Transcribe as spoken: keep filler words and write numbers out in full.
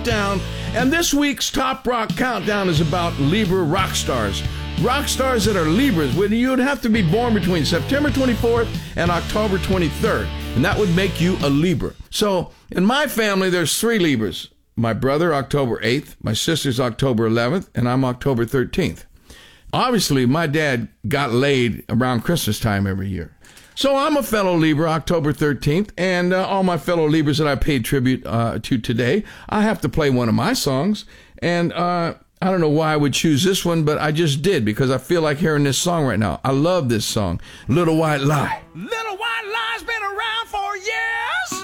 countdown, and this week's Top Rock Countdown is about Libra rock stars. Rock stars that are Libras, when you would have to be born between September twenty-fourth and October twenty-third, and that would make you a Libra. So, in my family, there's three Libras. My brother, October eighth, my sister's October eleventh, and I'm October thirteenth. Obviously, my dad got laid around Christmas time every year. So I'm a fellow Libra, October thirteenth, and uh, all my fellow Libras that I paid tribute uh, to today, I have to play one of my songs. And uh, I don't know why I would choose this one, but I just did because I feel like hearing this song right now. I love this song, Little White Lie. Little